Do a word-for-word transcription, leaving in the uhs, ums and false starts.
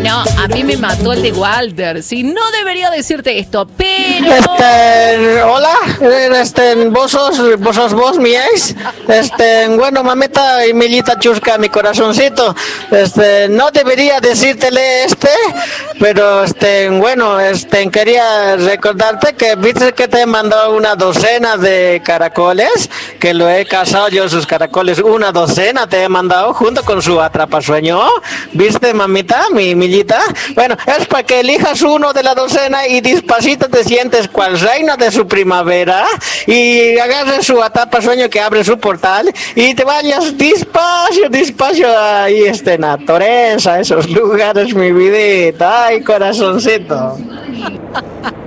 No, a mí me mató el de Walter. Si no debería decirte esto, pero... Este, hola, este, vos sos, vos sos vos, mi ex. Este, bueno, mamita y millita chusca, mi corazoncito. Este, no debería decírtele este, pero este, bueno, este, quería recordarte que viste que te he mandado una docena de caracoles, que lo he cazado yo sus caracoles, una docena te he mandado junto con su atrapasueño. ¿Viste, mamita, mi millita? Bueno, es para que elijas uno de la docena y despacito te sientes cual reina de su primavera y agarres su atrapasueño que abre su portal y te vayas despacio, despacio ahí, este, en la Torres, a esos lugares, mi vidita. Ay, corazoncito.